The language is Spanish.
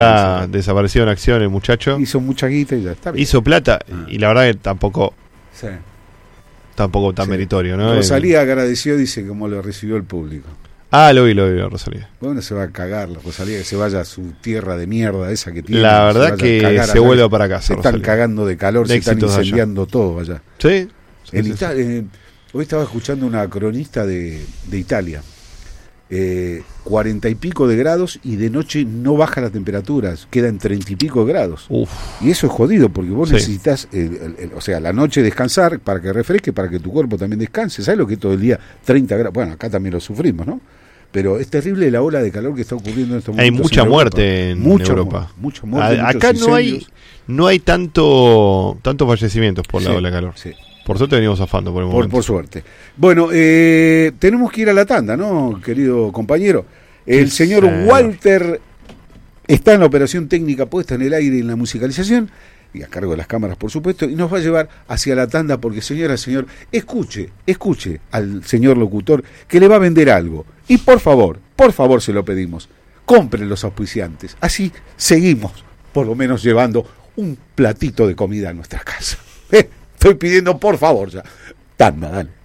desapareció en acción el muchacho. Hizo mucha guita y ya está bien. Hizo plata y la verdad que tampoco tan meritorio, ¿no? Rosalía agradeció, dice, cómo lo recibió el público. Lo vi, Rosalía. Bueno, se va a cagar la Rosalía, que se vaya a su tierra de mierda esa que tiene. La verdad que se vuelva para casa. Se están cagando de calor, se están incendiando todo allá. Sí. Hoy estaba escuchando una cronista de Italia. 40 y pico de grados y de noche no baja la temperatura, queda en 30 y pico de grados. Y eso es jodido porque vos necesitas, o sea, la noche descansar para que refresque, para que tu cuerpo también descanse. ¿Sabes lo que es todo el día 30 grados? Bueno, acá también lo sufrimos, ¿no? Pero es terrible la ola de calor que está ocurriendo en estos momentos. Hay mucha muerte en Europa. Mucha muerte. Acá no hay tantos fallecimientos por la ola de calor. Sí. Por suerte venimos zafando por el momento. Por suerte. Bueno, tenemos que ir a la tanda, ¿no, querido compañero? El señor Walter está en la operación técnica puesta en el aire y en la musicalización, y a cargo de las cámaras, por supuesto, y nos va a llevar hacia la tanda porque, señora, señor, escuche al señor locutor que le va a vender algo. Y por favor se lo pedimos, compren los auspiciantes. Así seguimos, por lo menos, llevando un platito de comida a nuestra casa. Estoy pidiendo, por favor, ya. Tanda, dale.